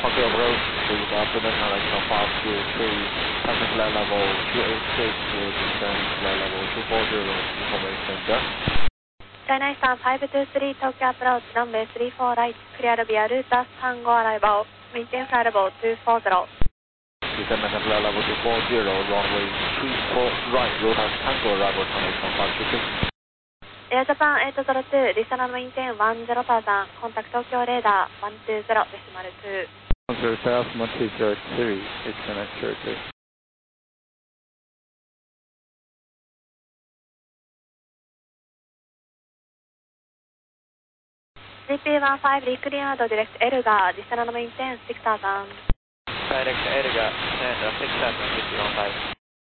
Hockey approach, please afternoon connection 523, traffic flight level 286 with descent flight level 240, information just. China Eastern 523 Tokyo approach, runway 34 right, clear via route Tango arrival, maintain flight level 240. Descent flight level 240, runway 34 right, route Tango arrival, connection 523. Air Japan 802, listener maintain 10,000, contact Tokyo radar 120, decimal 2. Contour South 1202, it's connect 02. GP15 recleared direct Elga, listener maintain 6,000. Direct Elga, 6,000, GP15.